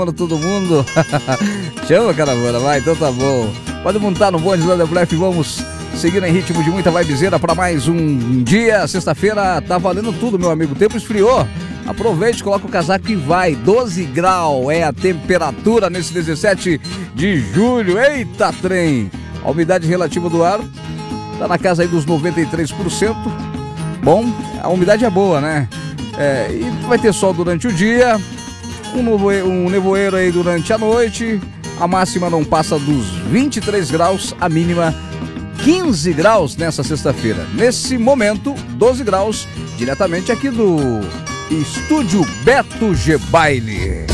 Todo mundo. Chama a caravana, vai, então tá bom. Pode montar no bonde lá da Blef, vamos seguir em ritmo de muita vibezeira para mais um dia. Sexta-feira tá valendo tudo, meu amigo. O tempo esfriou. Aproveite, coloca o casaco e vai. 12 graus é a temperatura nesse 17 de julho. Eita, trem! A umidade relativa do ar tá na casa aí dos 93%. Bom, a umidade é boa, né? E vai ter sol durante o dia. Um nevoeiro aí durante a noite. A máxima não passa dos 23 graus, a mínima 15 graus nessa sexta-feira. Nesse momento, 12 graus, diretamente aqui do Estúdio Beto G Baile.